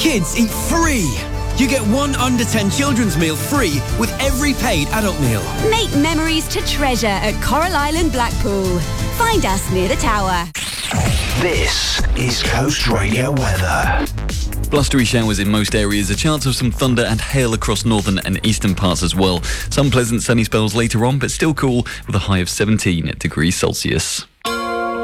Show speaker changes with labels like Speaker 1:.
Speaker 1: Kids eat free. You get one under 10 children's meal free with every paid adult meal.
Speaker 2: Make memories to treasure at Coral Island, Blackpool. Find us near the tower.
Speaker 3: This is Coast Radio weather.
Speaker 4: Blustery showers in most areas, a chance of some thunder and hail across northern and eastern parts as well. Some pleasant sunny spells later on, but still cool with a high of 17 degrees Celsius.